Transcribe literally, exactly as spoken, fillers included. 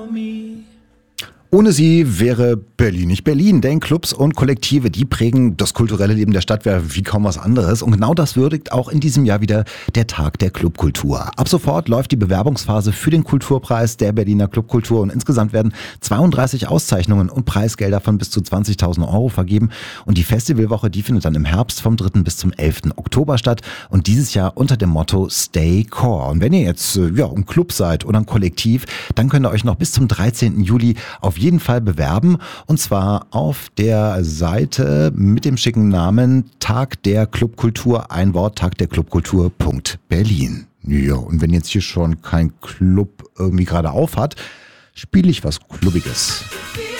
Ohne sie wäre Berlin nicht Berlin, denn Clubs und Kollektive, die prägen das kulturelle Leben der Stadt wie kaum was anderes. Und genau das würdigt auch in diesem Jahr wieder der Tag der Clubkultur. Ab sofort läuft die Bewerbungsphase für den Kulturpreis der Berliner Clubkultur und insgesamt werden zweiunddreißig Auszeichnungen und Preisgelder von bis zu zwanzigtausend Euro vergeben. Und die Festivalwoche, die findet dann im Herbst vom dritten bis zum elften Oktober statt und dieses Jahr unter dem Motto Stay Core. Und wenn ihr jetzt ja, ein Club seid oder ein Kollektiv, dann könnt ihr euch noch bis zum dreizehnten Juli auf jeden Fall bewerben und zwar auf der Seite mit dem schicken Namen Tag der Clubkultur, ein Wort, tagderclubkultur.berlin. Ja, und wenn jetzt hier schon kein Club irgendwie gerade auf hat, spiele ich was Clubbiges.